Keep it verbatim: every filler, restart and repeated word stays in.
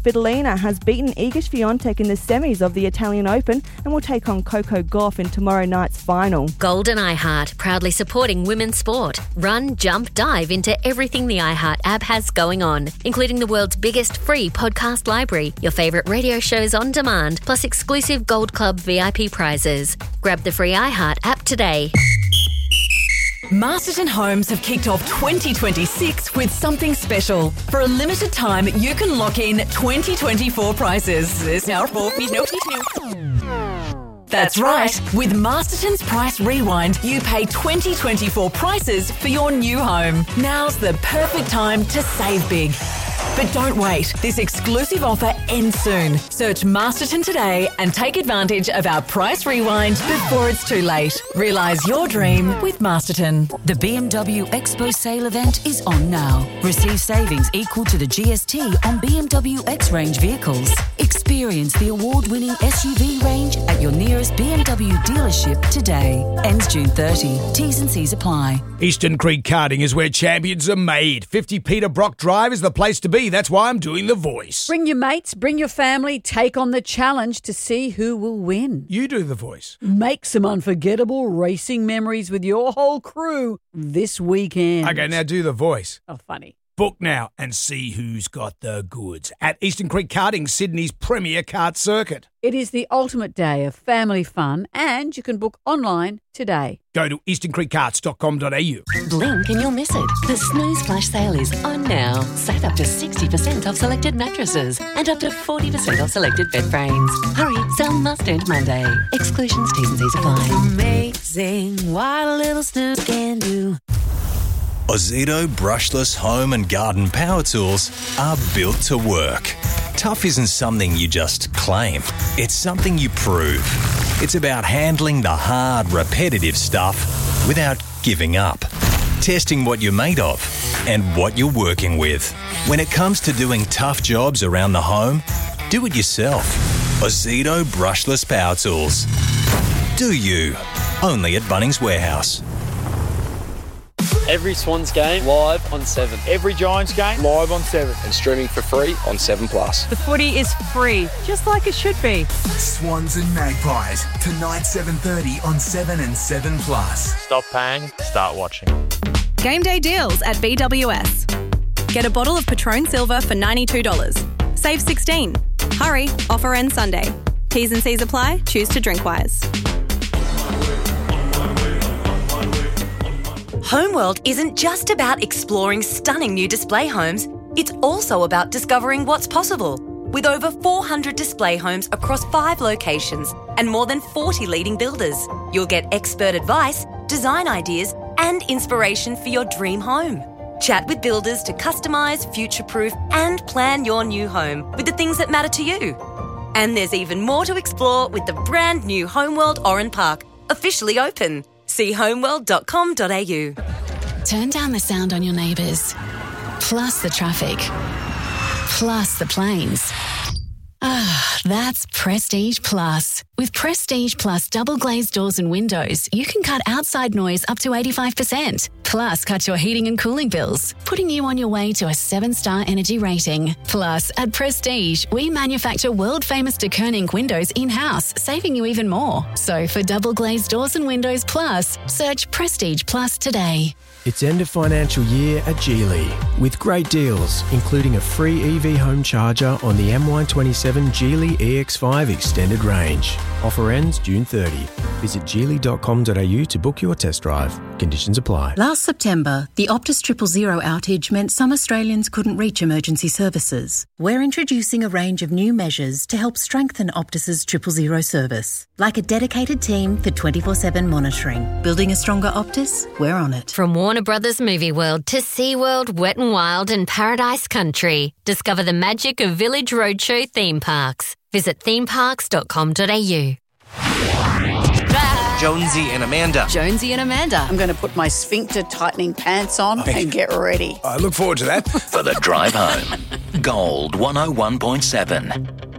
Svitolina has beaten Iga Swiatek in the semis of the Italian Open and will take on Coco Gauff in tomorrow night's final. Golden iHeart, proudly supporting women's sport. Run, jump, dive into everything the iHeart app has going on, including the world's biggest free podcast library, your favourite radio shows on demand, plus exclusive Gold Club V I P prizes. Grab the free iHeart app today. Masterton Homes have kicked off twenty twenty-six with something special. For a limited time, you can lock in twenty twenty-four prices. There's now four. That's right. With Masterton's Price Rewind, you pay twenty twenty-four prices for your new home. Now's the perfect time to save big. But don't wait. This exclusive offer ends soon. Search Masterton today and take advantage of our Price Rewind before it's too late. Realise your dream with Masterton. The B M W Expo sale event is on now. Receive savings equal to the G S T on B M W X-Range vehicles. Experience the award-winning S U V range at your nearest B M W dealership today. Ends June thirtieth. T's and C's apply. Eastern Creek Karting is where champions are made. fifty Peter Brock Drive is the place to be. That's why I'm doing The Voice. Bring your mates, bring your family, take on the challenge to see who will win. You do The Voice. Make some unforgettable racing memories with your whole crew this weekend. Okay, now do The Voice. Oh, funny. Book now and see who's got the goods at Eastern Creek Karting, Sydney's premier kart circuit. It is the ultimate day of family fun, and you can book online today. Go to eastern creek karts dot com dot a u. Blink and you'll miss it. The Snooze Flash sale is on now. Save up to sixty percent off selected mattresses and up to forty percent off selected bed frames. Hurry, sale must end Monday. Exclusions, T's and C's apply. Amazing what a little snooze can do. Ozito brushless home and garden power tools are built to work. Tough isn't something you just claim. It's something you prove. It's about handling the hard, repetitive stuff without giving up. Testing what you're made of and what you're working with. When it comes to doing tough jobs around the home, do it yourself. Ozito brushless power tools. Do you? Only at Bunnings Warehouse. Every Swans game live on seven. Every Giants game live on seven. And streaming for free on seven plus. The footy is free, just like it should be. Swans and Magpies, tonight seven thirty on seven and seven plus. Stop paying, start watching. Game day deals at B W S. Get a bottle of Patron Silver for ninety-two dollars. Save sixteen dollars. Hurry, offer ends Sunday. T's and C's apply. Choose to drink wise. Homeworld isn't just about exploring stunning new display homes, it's also about discovering what's possible. With over four hundred display homes across five locations and more than forty leading builders, you'll get expert advice, design ideas, and inspiration for your dream home. Chat with builders to customise, future-proof, and plan your new home with the things that matter to you. And there's even more to explore with the brand new Homeworld Oran Park, officially open. See homeworld dot com dot a u. Turn down the sound on your neighbours, plus the traffic, plus the planes. Ah, that's Prestige Plus. With Prestige Plus double glazed doors and windows, you can cut outside noise up to eighty-five percent. Plus, cut your heating and cooling bills, putting you on your way to a seven-star energy rating. Plus, at Prestige, we manufacture world-famous de Koning windows in-house, saving you even more. So for double glazed doors and windows plus, search Prestige Plus today. It's end of financial year at Geely, with great deals, including a free E V home charger on the M Y twenty-seven Geely E X five Extended Range. Offer ends June thirtieth. Visit geely dot com dot a u to book your test drive. Conditions apply. Last September, the Optus Triple Zero outage meant some Australians couldn't reach emergency services. We're introducing a range of new measures to help strengthen Optus's Triple Zero service, like a dedicated team for twenty-four seven monitoring. Building a stronger Optus? We're on it. From Warner Brothers Movie World to SeaWorld, Wet n Wild and Paradise Country. Discover the magic of Village Roadshow theme parks. Visit theme parks dot com dot a u. Jonesy and Amanda. Jonesy and Amanda. I'm going to put my sphincter tightening pants on Okay. and get ready. I look forward to that. For the drive home. Gold one oh one point seven.